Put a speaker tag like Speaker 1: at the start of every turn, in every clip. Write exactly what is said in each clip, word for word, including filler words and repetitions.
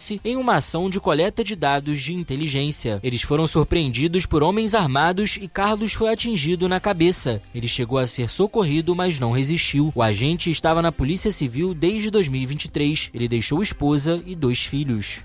Speaker 1: interesse em uma ação de coleta de dados de inteligência. Eles foram surpreendidos por homens armados e Carlos foi atingido na cabeça. Ele chegou a ser socorrido, mas não resistiu. O agente estava na Polícia Civil desde dois mil e vinte e três. Ele deixou esposa e dois filhos.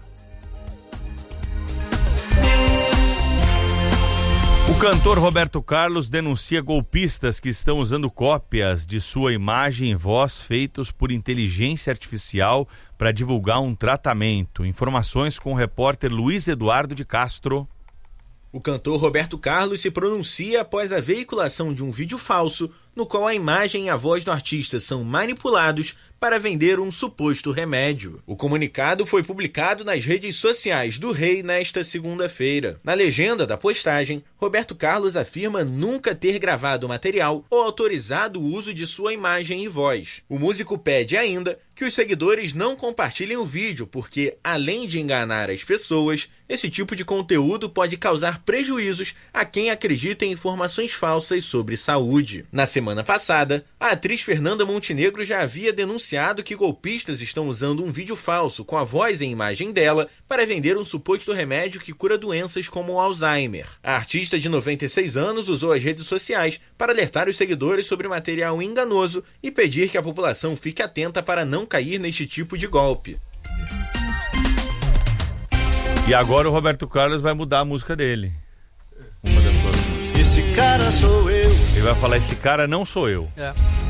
Speaker 2: O cantor Roberto Carlos denuncia golpistas que estão usando cópias de sua imagem e voz feitos por inteligência artificial para divulgar um tratamento. Informações com o repórter Luiz Eduardo de Castro.
Speaker 3: O cantor Roberto Carlos se pronuncia após a veiculação de um vídeo falso no qual a imagem e a voz do artista são manipulados para vender um suposto remédio. O comunicado foi publicado nas redes sociais do Rei nesta segunda-feira. Na legenda da postagem, Roberto Carlos afirma nunca ter gravado o material ou autorizado o uso de sua imagem e voz. O músico pede ainda que os seguidores não compartilhem o vídeo, porque, além de enganar as pessoas, esse tipo de conteúdo pode causar prejuízos a quem acredita em informações falsas sobre saúde. Na semana passada, a atriz Fernanda Montenegro já havia denunciado que golpistas estão usando um vídeo falso com a voz e imagem dela para vender um suposto remédio que cura doenças como o Alzheimer. A artista de noventa e seis anos usou as redes sociais para alertar os seguidores sobre material enganoso e pedir que a população fique atenta para não cair neste tipo de golpe.
Speaker 2: E agora o Roberto Carlos vai mudar a música dele. Uma das suas músicas.
Speaker 4: Esse cara sou eu.
Speaker 2: Ele vai falar, esse cara não sou eu.
Speaker 1: É.